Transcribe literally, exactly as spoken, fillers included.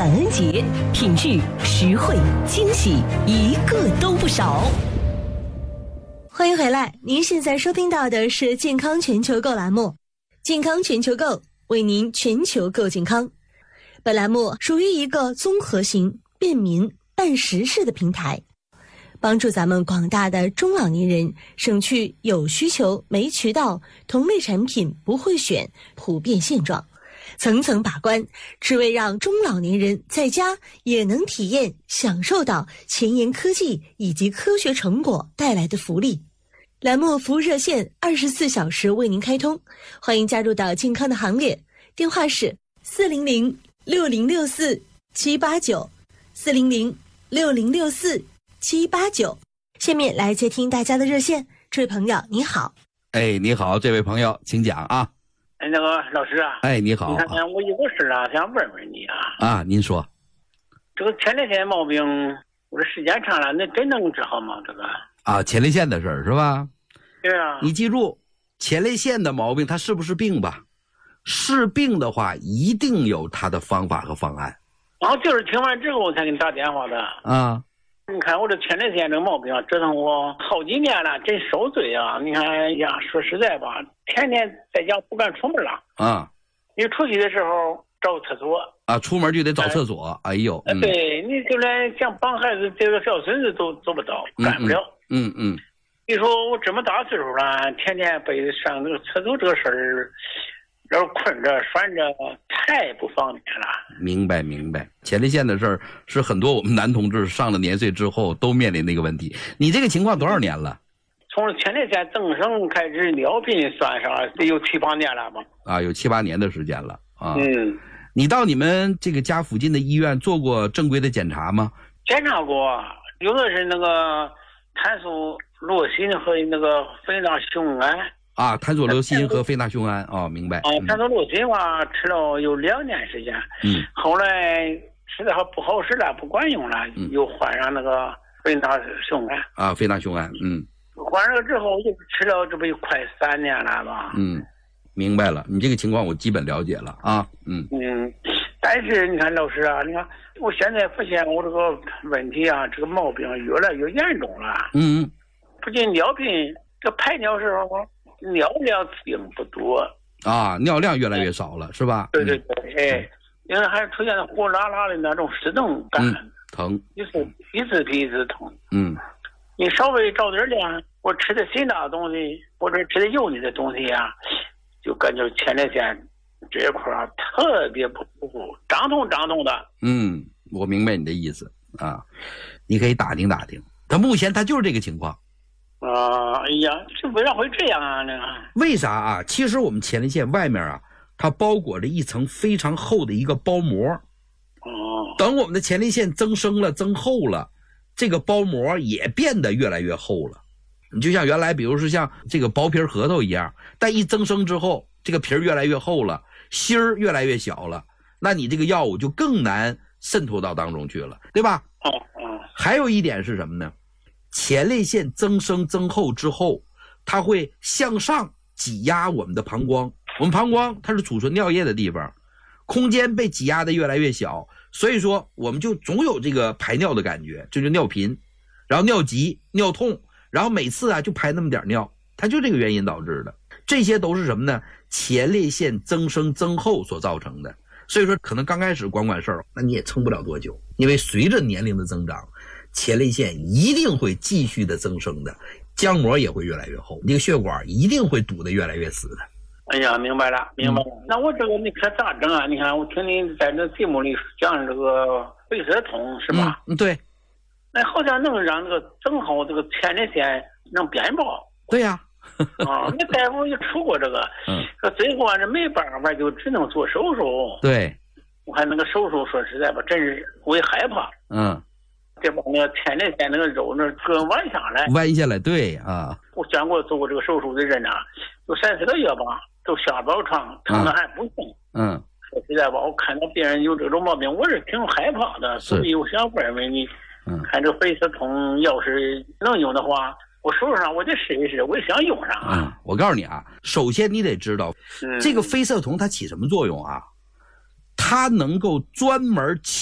感恩节，品质、实惠、惊喜，一个都不少。欢迎回来，您现在收听到的是健康全球购栏目，健康全球购为您全球购健康。本栏目属于一个综合型、便民、办实事的平台，帮助咱们广大的中老年人省去有需求没渠道、同类产品不会选普遍现状，层层把关，只为让中老年人在家也能体验享受到前沿科技以及科学成果带来的福利。栏目服务热线二十四小时为您开通，欢迎加入到健康的行列，电话是四零零六零六四七八九四零零六零六四七八九。下面来接听大家的热线，这位朋友你好。 哎，你好，这位朋友，请讲啊。 哎，那个老师啊， 哎，你好， 你看看我有个事啊，想问问你啊。 啊，您说。 这个前列腺毛病，我这时间长了，那真能治好吗？这个啊，前列腺的事儿是吧？ 对啊。 你记住，前列腺的毛病它是不是病吧？是病的话，一定有它的方法和方案。 然后就是听完之后我才给你打电话的。 啊。 你看我这前列腺这个毛病啊，折腾我好几年了，真受罪啊！你看呀，说实在吧，天天在家不敢出门了。 啊。 你出去的时候找厕所。 啊，出门就得找厕所。哎, 哎呦。 嗯、对，你就连想帮孩子这个小孙子都做不到，干不了。 嗯 嗯, 嗯。 你说我这么大岁数了，天天被上那个厕所这个事儿，要是困着拴着，太不方便了。 明白明白，前列腺的事儿是很多我们男同志上了年岁之后都面临那个问题。你这个情况多少年了？ 从前列腺增生开始尿频算上得有七八年了吧？啊， 有七八年的时间了啊。 嗯。 你到你们这个家附近的医院做过正规的检查吗？ 检查过，有的是那个碳素罗辛和那个非那雄胺。 啊，碳索罗辛和非那雄胺哦，明白。 啊，碳索罗辛嘛，吃了有两年时间， 嗯， 后来吃的还不好使了，不管用了，嗯、又换上那个非那雄胺。啊， 非那雄胺，嗯， 换上了之后，就吃了这不有快三年了吧？ 嗯，明白了，你这个情况我基本了解了啊，嗯嗯，但是你看老师啊，你看我现在发现我这个问题啊，这个毛病越来越严重了。 嗯， 不仅尿频，这排尿时候。尿量并不多啊，尿量越来越少了，是吧？ 对对对，哎，因为还出现了火辣辣的那种湿疼感， 嗯、疼， 一直一直比一直疼。 嗯， 你稍微着点凉，我吃的辛辣的东西或者吃的油腻的东西啊，就感觉前列腺这一块啊特别不舒服，胀痛胀痛的。 嗯，我明白你的意思啊，你可以打听打听，他目前他就是这个情况。 啊，哎呀，这为啥会这样啊？那个为啥啊？其实我们前列腺外面啊，它包裹着一层非常厚的一个包膜。 哦。 等我们的前列腺增生了、增厚了，这个包膜也变得越来越厚了。你就像原来，比如说像这个薄皮核桃一样，但一增生之后，这个皮儿越来越厚了，芯儿越来越小了，那你这个药物就更难渗透到当中去了，对吧？ 哦哦。 还有一点是什么呢？前列腺增生增厚之后，它会向上挤压我们的膀胱。我们膀胱它是储存尿液的地方，空间被挤压的越来越小，所以说我们就总有这个排尿的感觉，这就尿频，然后尿急、尿痛，然后每次啊就排那么点尿，它就这个原因导致的。这些都是什么呢？前列腺增生增厚所造成的。所以说可能刚开始管管事儿，那你也撑不了多久，因为随着年龄的增长，前列腺一定会继续的增生的，浆膜也会越来越厚，这个血管一定会堵得越来越死的。 哎呀，明白了，明白了。嗯、那我这个你可咋整啊？你看，我听你在这节目里讲这个肺塞通是吧？ 嗯，对。 那好像能让这个正好这个前列腺能变薄。 对呀、 啊。啊，那大夫也出过这个， 嗯， 可最后啊，这没办法，就只能做手术。 对。 我看那个手术，说实在吧，真是我也害怕。 嗯。 这把那个前列腺那个肉那个弯下来， 弯下来，对啊。 我见过做过这个手术的人啊，有三四个月吧，都下不了床，疼的还不行。 嗯， 说实在吧，我看到别人有这种毛病，我是挺害怕的，所以我想问问你，嗯，看这肺塞通要是能用的话，我手上我得试一试，我也想用上啊。 嗯，我告诉你啊，首先你得知道，嗯、这个肺塞通它起什么作用啊？它能够专门